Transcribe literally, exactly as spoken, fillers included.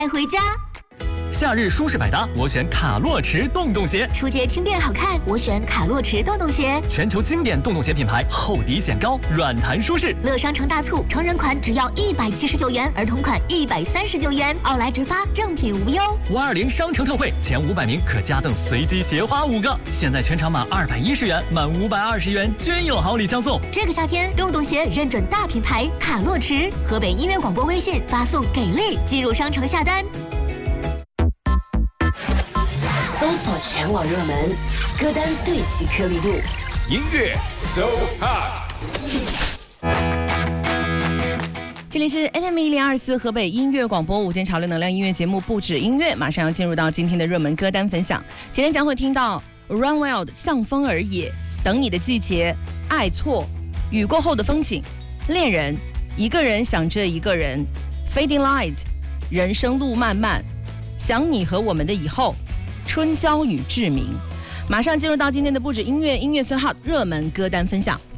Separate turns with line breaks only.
带回家。
夏日舒适百搭，我选卡洛驰洞洞鞋。
出街轻便好看，我选卡洛驰洞洞鞋。
全球经典洞洞鞋品牌，厚底显高，软弹舒适。
乐商城大促，成人款只要一百七十九元，儿童款一百三十九元，奥莱直发，正品无忧。
五二零商城特惠，前五百名可加赠随机鞋花五个。现在全场满二百一十元，满五百二十元均有好礼相送。
这个夏天，洞洞鞋认准大品牌卡洛驰。河北音乐广播微信发送给力，进入商城下单。
搜索全网热门歌单，对齐颗粒度，
音乐 So Hot。
这里是 F M 一零二四河北音乐广播午间潮流能量音乐节目，不止音乐，马上要进入到今天的热门歌单分享。今天将会听到 Runwell 的《向风而野》、等你的季节、爱错、雨过后的风景、恋人、一个人想着一个人、Fading Light、人生路漫漫、想你和我们的以后、春娇与志明。马上进入到今天的不止音乐音乐 So Hot 热门歌单分享。